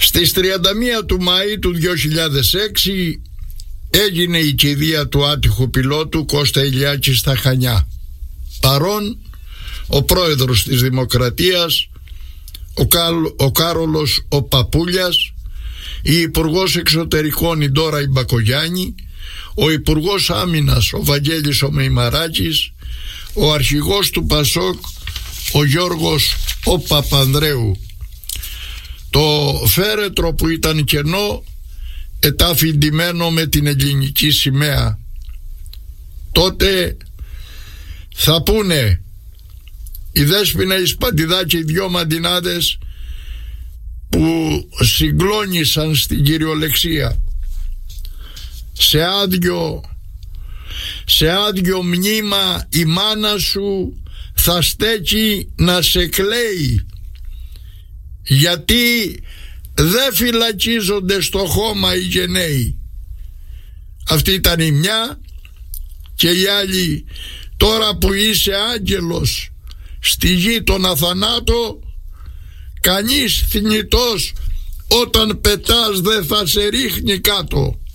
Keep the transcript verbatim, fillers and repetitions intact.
Στις τριάντα μία του Μαΐου του δύο χιλιάδες έξι έγινε η κηδεία του άτυχου πιλότου Κώστα Ηλιάκη στα Χανιά. Παρών ο πρόεδρος της Δημοκρατίας, ο, Καλ, ο Κάρολος ο Παπούλιας, η Υπουργός Εξωτερικών η Ντόρα η Μπακογιάννη, ο Υπουργός Άμυνας ο Βαγγέλης ο Μεϊμαράκης, ο αρχηγός του Πασόκ ο Γιώργος ο Παπανδρέου. Το φέρετρο που ήταν κενό ετάφη ντυμένο με την ελληνική σημαία. Τότε θα πούνε η Δέσποινα η Σπαντιδάκη, οι δυο μαντινάδες που συγκλώνησαν στην κυριολεξία. Σε άδειο σε άδειο μνήμα η μάνα σου θα στέκει να σε κλαίει, γιατί δεν φυλακίζονται στο χώμα οι γενναίοι. Αυτή ήταν η μια. Και η άλλη, τώρα που είσαι άγγελος στη γη τον αθανάτο, κανείς θνητός όταν πετάς δεν θα σε ρίχνει κάτω.